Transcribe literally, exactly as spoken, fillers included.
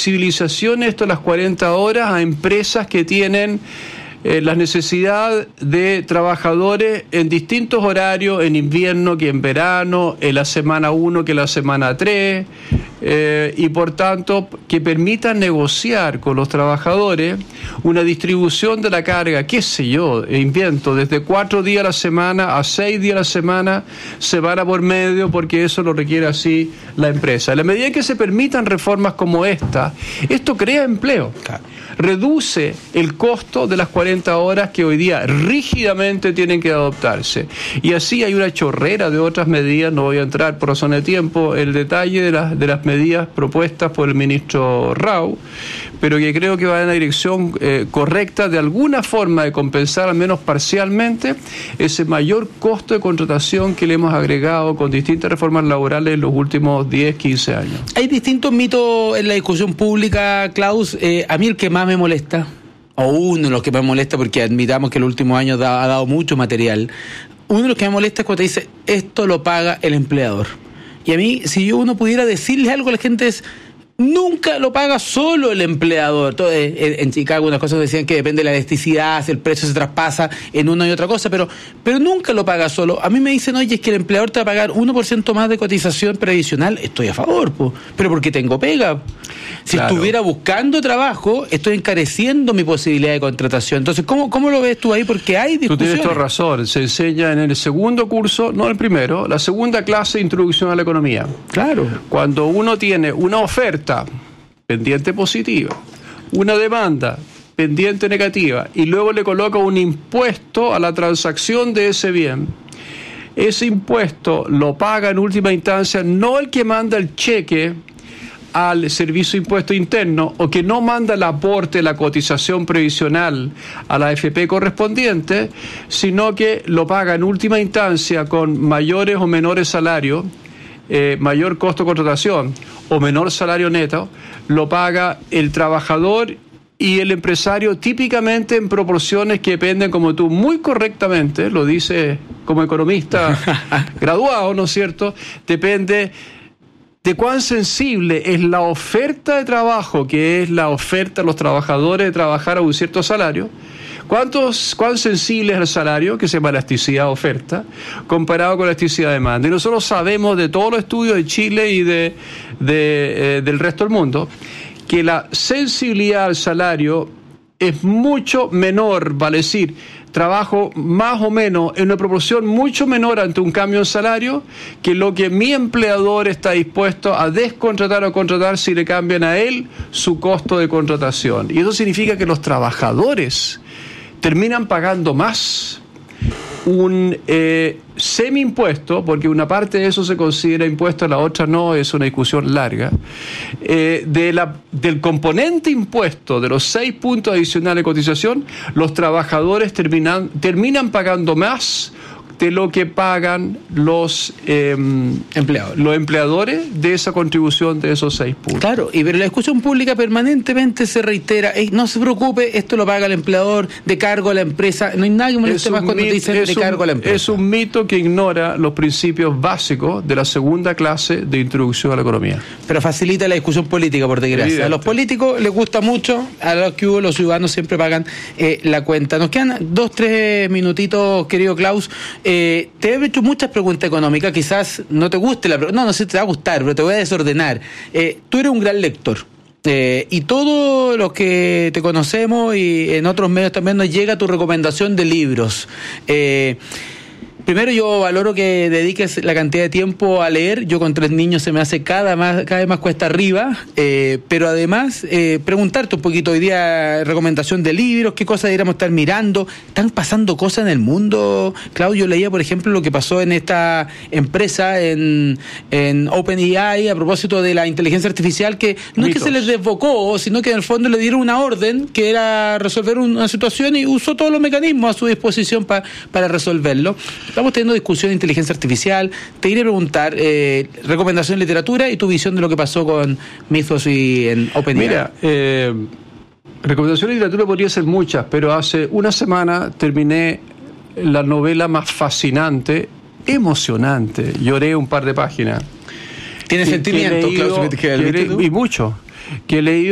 flexibilización esto de las cuarenta horas a empresas que tienen Eh, la necesidad de trabajadores en distintos horarios, en invierno que en verano, en la semana uno que en la semana tres, eh, y por tanto que permitan negociar con los trabajadores una distribución de la carga, qué sé yo, invento, desde cuatro días a la semana a seis días a la semana, semana por medio, porque eso lo requiere así la empresa. En la medida en que se permitan reformas como esta, esto crea empleo. Claro. Reduce el costo de las cuarenta horas que hoy día rígidamente tienen que adoptarse. Y así hay una chorrera de otras medidas, no voy a entrar por razón de tiempo en el detalle de las, de las medidas propuestas por el ministro Rau, pero que creo que va en la dirección eh, correcta de alguna forma de compensar al menos parcialmente ese mayor costo de contratación que le hemos agregado con distintas reformas laborales en los últimos diez, quince años. Hay distintos mitos en la discusión pública, Klaus. Eh, a mí el que más me molesta, o uno de los que más me molesta, porque admitamos que en los últimos años da, ha dado mucho material, uno de los que me molesta es cuando te dice, esto lo paga el empleador. Y a mí, si yo uno pudiera decirle algo a la gente es, nunca lo paga solo el empleador. Todo, eh, en Chicago unas cosas decían que depende de la elasticidad, si el precio se traspasa en una y otra cosa, pero, pero nunca lo paga solo. A mí me dicen, oye, es que el empleador te va a pagar uno por ciento más de cotización previsional. Estoy a favor, po, pero porque tengo pega. Si claro. estuviera buscando trabajo, estoy encareciendo mi posibilidad de contratación. Entonces, ¿cómo, cómo lo ves tú ahí? Porque hay discusiones. Tú tienes toda razón. Se enseña en el segundo curso, no el primero, la segunda clase de introducción a la economía. Claro. Cuando uno tiene una oferta pendiente positiva, una demanda pendiente negativa, y luego le coloca un impuesto a la transacción de ese bien, ese impuesto lo paga en última instancia no el que manda el cheque al servicio de impuesto interno o que no manda el aporte, la cotización previsional a la A F P correspondiente, sino que lo paga en última instancia con mayores o menores salarios, eh, mayor costo de contratación o menor salario neto, lo paga el trabajador y el empresario, típicamente en proporciones que dependen, como tú muy correctamente lo dices como economista graduado, ¿no es cierto?, depende de cuán sensible es la oferta de trabajo, que es la oferta a los trabajadores de trabajar a un cierto salario, ¿Cuántos, cuán sensible es el salario, que se llama elasticidad oferta, comparado con la elasticidad de demanda? Y nosotros sabemos de todos los estudios de Chile y de, de, eh, del resto del mundo que la sensibilidad al salario es mucho menor, vale decir, trabajo más o menos en una proporción mucho menor ante un cambio en salario que lo que mi empleador está dispuesto a descontratar o contratar si le cambian a él su costo de contratación. Y eso significa que los trabajadores terminan pagando más un eh, semi-impuesto, porque una parte de eso se considera impuesto, la otra no, es una discusión larga, eh, de la, del componente impuesto de los seis puntos adicionales de cotización, los trabajadores terminan, terminan pagando más de lo que pagan los eh, empleadores. los empleadores de esa contribución de esos seis puntos. Claro, y pero la discusión pública permanentemente se reitera, hey, no se preocupe, esto lo paga el empleador, de cargo a la empresa, no hay nadie que moleste más cuando mit, dicen de cargo un, a la empresa. Es un mito que ignora los principios básicos de la segunda clase de introducción a la economía. Pero facilita la discusión política, por desgracia. Evidente. A los políticos les gusta mucho, a los que hubo, los ciudadanos siempre pagan eh, la cuenta. Nos quedan dos, tres minutitos, querido Klaus. Eh, te he hecho muchas preguntas económicas, quizás no te guste la pregunta, no, no sé si te va a gustar, pero te voy a desordenar. Eh, tú eres un gran lector, eh, y todos los que te conocemos y en otros medios también nos llega tu recomendación de libros. Eh, Primero, yo valoro que dediques la cantidad de tiempo a leer. Yo con tres niños se me hace cada, más, cada vez más cuesta arriba, eh, pero además eh, preguntarte un poquito hoy día, recomendación de libros, qué cosas deberíamos estar mirando. ¿Están pasando cosas en el mundo? Claudio, leía, por ejemplo, lo que pasó en esta empresa, en, en OpenAI, a propósito de la inteligencia artificial, que no Mitos. es que se les desbocó, sino que en el fondo le dieron una orden que era resolver una situación y usó todos los mecanismos a su disposición pa, para resolverlo. Estamos teniendo discusión de inteligencia artificial. Te iré a preguntar, eh, recomendación de literatura y tu visión de lo que pasó con Mythos y en OpenAI. Mira, eh, recomendación de literatura podría ser muchas, pero hace una semana terminé la novela más fascinante, emocionante. Lloré un par de páginas. ¿Tienes sentimiento, Klaus? Y mucho. Que he leído